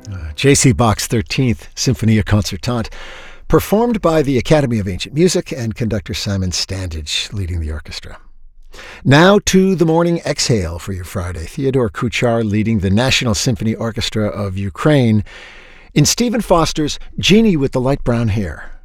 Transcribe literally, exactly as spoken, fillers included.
Uh, J C. Bach's thirteenth Symphonia Concertante, performed by the Academy of Ancient Music and conductor Simon Standage leading the orchestra. Now to the morning exhale for your Friday. Theodore Kuchar leading the National Symphony Orchestra of Ukraine in Stephen Foster's Genie with the Light Brown Hair.